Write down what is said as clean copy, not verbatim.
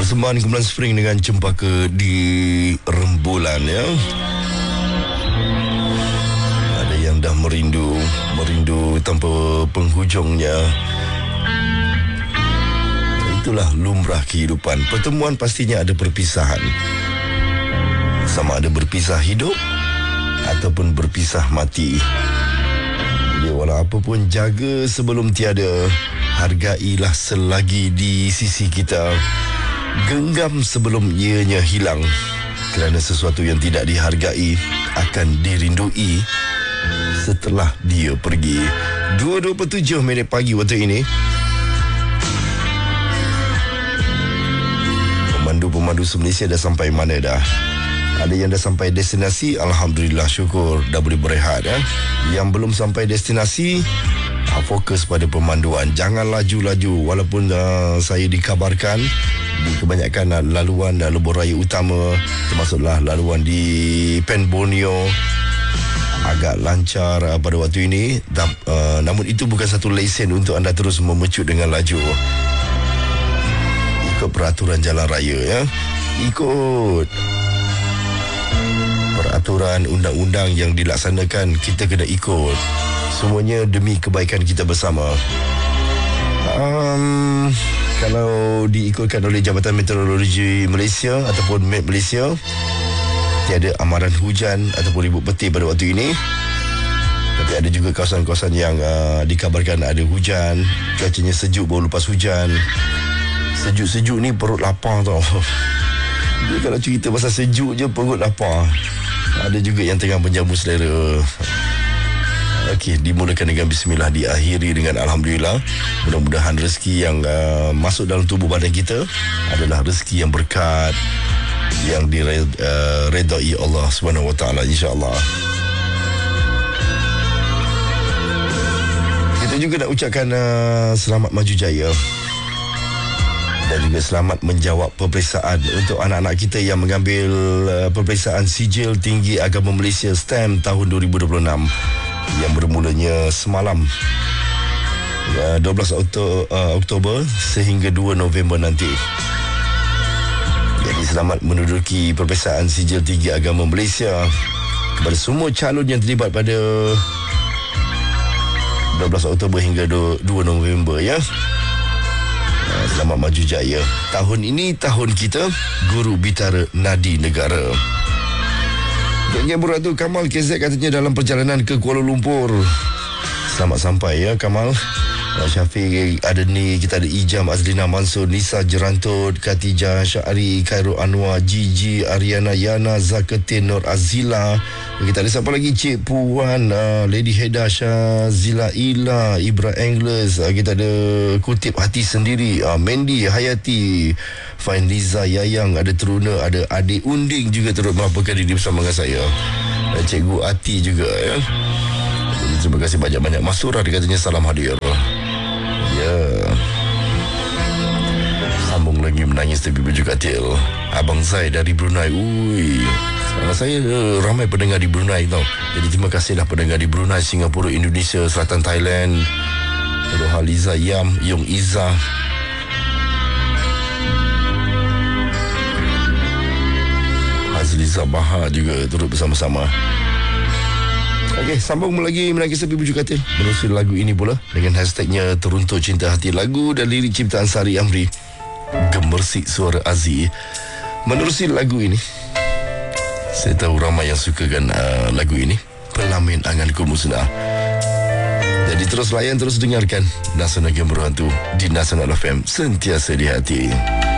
Persembahan Kumpulan Spring dengan Cempaka di rembulan ya. Ada yang dah merindu tanpa penghujungnya. Itulah lumrah kehidupan. Pertemuan pastinya ada perpisahan. Sama ada berpisah hidup ataupun berpisah mati. Jadi walau apa pun, jaga sebelum tiada. Hargailah selagi di sisi kita. Genggam sebelum ianya hilang. Kerana sesuatu yang tidak dihargai akan dirindui setelah dia pergi. 2:27 minit pagi waktu ini. Pemandu se-Malaysia dah sampai mana dah? Ada yang dah sampai destinasi, alhamdulillah, syukur dah boleh berehat ya. Yang belum sampai destinasi, fokus pada pemanduan. Jangan laju-laju. Walaupun saya dikabarkan di kebanyakan laluan lebuh raya utama, termasuklah laluan di Pen Borneo, agak lancar pada waktu ini. Namun itu bukan satu lesen untuk anda terus memecut dengan laju. Ikut peraturan jalan raya ya. Ikut peraturan undang-undang yang dilaksanakan, kita kena ikut. Semuanya demi kebaikan kita bersama. Kalau diikutkan oleh Jabatan Meteorologi Malaysia ataupun Met Malaysia, tiada amaran hujan ataupun ribut petir pada waktu ini. Tapi ada juga kawasan-kawasan yang dikabarkan ada hujan. Cuacanya sejuk baru lepas hujan. Sejuk-sejuk ni perut lapar tau. Dia kalau cerita pasal sejuk je perut lapar. Ada juga yang tengah menjamu selera. Okey, dimulakan dengan bismillah, diakhiri dengan alhamdulillah. Mudah-mudahan rezeki yang masuk dalam tubuh badan kita adalah rezeki yang berkat, yang diredai Allah Subhanahu Wa Taala, insya-Allah. Kita juga nak ucapkan selamat maju jaya dan juga selamat menjawab peperiksaan untuk anak-anak kita yang mengambil peperiksaan Sijil Tinggi Agama Malaysia STEM tahun 2026 yang bermulanya semalam 12 Oktober sehingga 2 November nanti. Jadi selamat menduduki peperiksaan Sijil Tinggi Agama Malaysia kepada semua calon yang terlibat pada 12 Oktober hingga 2 November ya. Selamat maju jaya. Tahun ini tahun kita, Guru Bitara Nadi Negara. Yang Beratur Kamal KZ katanya dalam perjalanan ke Kuala Lumpur. Selamat sampai ya Kamal. Syafiq ada ni, kita ada Ijam Azlina Mansur, Nisa Jerantut, Khatijah Syari, Khairul Anwar, Gigi, Ariana Yana, Zakatin, Nur Azila. Kita ada siapa lagi? Cik Puan, Lady Heda, Zila Ila, Ibra Angles. Kita ada Kutip Hati Sendiri, Mandy Hayati, Fain Liza Yayang, ada Teruna, ada Adik Unding juga turut melaporkan diri bersama dengan saya. Cikgu Ati juga ya. Jadi terima kasih banyak-banyak. Masura dia katanya salam hadir. Ya. Sambung lagi menangis tapi baju katil. Abang Zai dari Brunei. Ui. Saya ramai pendengar di Brunei tau. Jadi terima kasihlah pendengar di Brunei, Singapura, Indonesia, Selatan Thailand. Rohaliza Yam, Yong Iza. Hazliza Bahar juga turut bersama-sama. Okey, sambung lagi menangis tepi baju katil. Menerusi lagu ini pula dengan hashtagnya Teruntuk Cinta Hati, lagu dan lirik ciptaan Sari Amri, Gemersik Suara Aziz. Menerusi lagu ini, saya tahu ramai yang sukakan lagu ini, Pelamin Anganku Musnah. Jadi terus layan, terus dengarkan Nasional Game Berhantu di Nasional FM, sentiasa di hati.